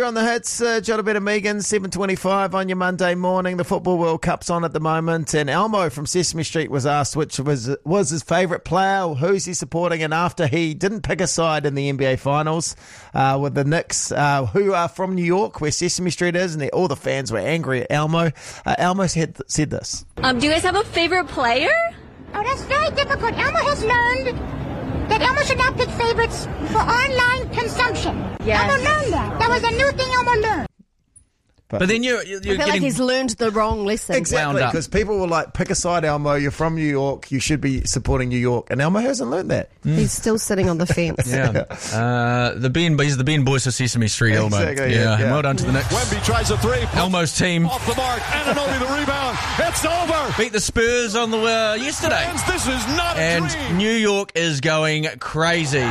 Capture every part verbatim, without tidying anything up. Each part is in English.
On the hits, uh, Jonathan and Megan, seven twenty-five on your Monday morning. The Football World Cup's on at the moment, and Elmo from Sesame Street was asked which was was his favourite player, who's he supporting, and after he didn't pick a side in the N B A Finals uh, with the Knicks, uh, who are from New York, where Sesame Street is, and all the fans were angry at Elmo. Uh, Elmo said, said this. Um, do you guys have a favourite player? Oh, that's very difficult. Elmo has learned that Elmo should not pick favorites for online consumption. Yes. Elmo learned that. That was a new thing Elmo learned. But, but then you're, you're I feel getting... like he's learned the wrong lesson. Exactly, because people were like, pick a side, Elmo, you're from New York, you should be supporting New York. And Elmo hasn't learned that. Mm. He's still sitting on the fence. Yeah. Uh, the Ben, he's the Ben Boyce of Sesame Street, Elmo. Exactly, yeah. yeah, yeah. And well done to the Knicks. Wemby tries a three. Elmo's team. Off the mark. Anunoby the rebound. It's over. Beat the Spurs on the uh, yesterday. Fans, this is not a and dream. New York is going crazy.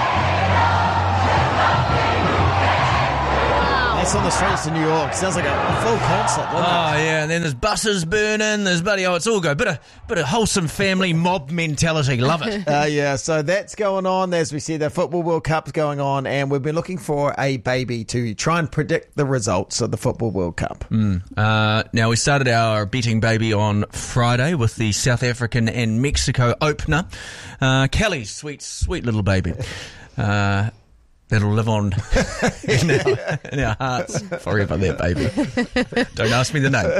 It's on the streets of New York. Sounds like a, a full concert, doesn't Oh, it? yeah, and then there's buses burning, there's bloody, oh, it's all good. Bit of, bit of wholesome family mob mentality. Love it. Uh, yeah, so that's going on. As we see, the Football World Cup's going on, and we've been looking for a baby to try and predict the results of the Football World Cup. Mm. Uh, now, we started our betting baby on Friday with the South African and Mexico opener. Uh, Kelly's sweet, sweet little baby. Uh, That'll live on in, our, in our hearts. Sorry about that, baby. Don't ask me the name.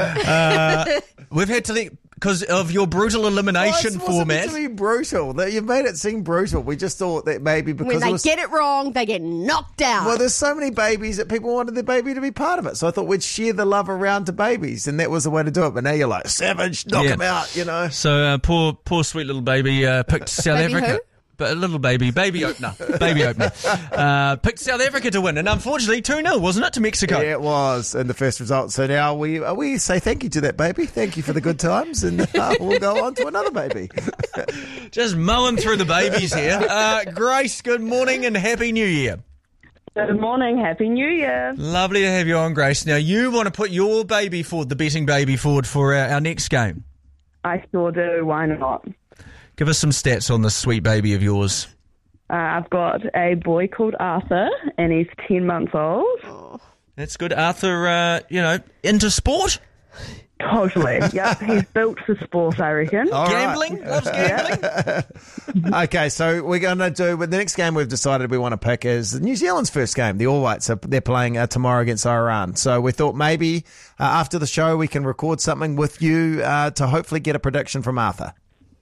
Uh, we've had to let, because of your brutal elimination well, format. It's to be brutal. That you've made it seem brutal. We just thought that maybe because When they it was, get it wrong, they get knocked out. well, there's so many babies that people wanted their baby to be part of it. So I thought we'd share the love around to babies, and that was the way to do it. But now you're like, savage, knock Yeah. him out, you know. So uh, poor, poor sweet little baby uh, picked South Baby Africa. who? But a little baby, baby opener, baby opener, uh, picked South Africa to win, and unfortunately two nil, wasn't it, to Mexico? Yeah, it was in the first result. So now we uh, we say thank you to that baby. Thank you for the good times, and uh, we'll go on to another baby. Just mowing through the babies here. Uh, Grace, good morning and Happy New Year. Good morning, Happy New Year. Lovely to have you on, Grace. Now, you want to put your baby forward, the betting baby forward for our, our next game. I sure do, why not? Give us some stats on this sweet baby of yours. Uh, I've got a boy called Arthur, and he's ten months old. That's good. Arthur, uh, you know, into sport? Totally. Yep, he's built for sport, I reckon. All right. Gambling? Loves gambling? Okay, so we're going to do, well, the next game we've decided we want to pick is New Zealand's first game, the All Whites. They're playing uh, tomorrow against Iran. So we thought maybe uh, after the show we can record something with you uh, to hopefully get a prediction from Arthur.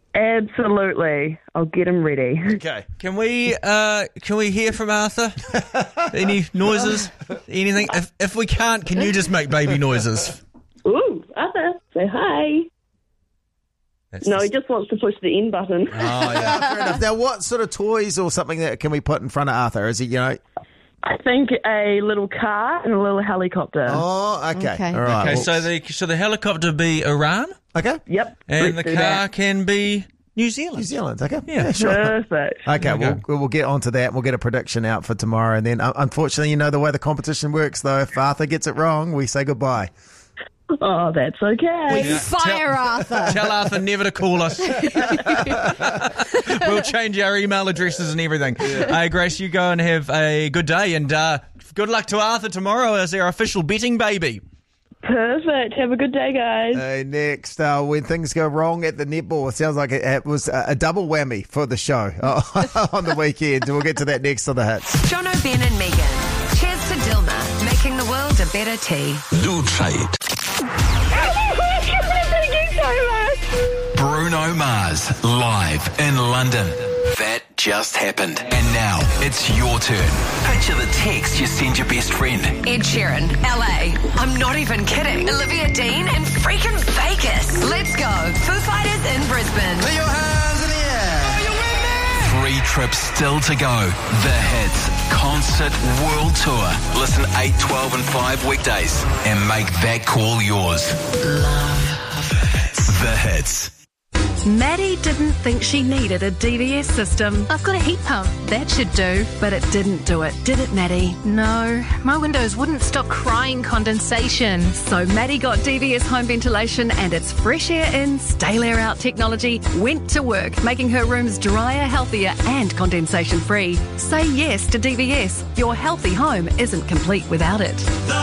Absolutely. I'll get him ready. Okay. Can we uh, can we hear from Arthur? Any noises? Anything? If, if we can't, can you just make baby noises? Ooh, Arthur, say hi. That's No, the- he just wants to push the in button. Oh, yeah. Fair enough. Now, what sort of toys or something that can we put in front of Arthur? Is he, you know... I think a little car and a little helicopter. Oh, okay. Okay. All right. Okay, well- so the so the helicopter be Iran, Okay. Yep. and let's the do car that. can be New Zealand. New Zealand. Okay. Yeah. sure. Perfect. Okay, There we we'll, go. we'll get onto that. We'll get a prediction out for tomorrow. And then, uh, unfortunately, you know the way the competition works, though. If Arthur gets it wrong, we say goodbye. Oh, that's okay. Yeah. Fire Tell- Arthur. Tell Arthur never to call us. We'll change our email addresses and everything. Hey, Grace, you go and have a good day, and uh, good luck to Arthur tomorrow as our official betting baby. Perfect. Have a good day, guys. Uh, next, uh, when things go wrong at the netball, it sounds like it, it was a, a double whammy for the show uh, on the weekend. We'll get to that next on the hits. John O'Ben and Megan. Cheers to Dilma, making the world a better tea. Do trade. Bruno Mars, live in London. That just happened. And now, it's your turn. Picture the text you send your best friend. Ed Sheeran, L A. I'm not even kidding. Olivia Dean in freaking Vegas. Let's go. Foo Fighters in Brisbane. Put your hands in the air. Are you with me? Three trips still to go. The Hits Concert World Tour. Listen eight, twelve and five weekdays and make that call yours. Love the Hits. Maddie didn't think she needed a D V S system. I've got a heat pump. That should do. But it didn't do it, did it, Maddie? No, my windows wouldn't stop crying condensation. So Maddie got D V S home ventilation and its fresh air in, stale air out technology went to work, making her rooms drier, healthier and condensation free. Say yes to D V S. Your healthy home isn't complete without it.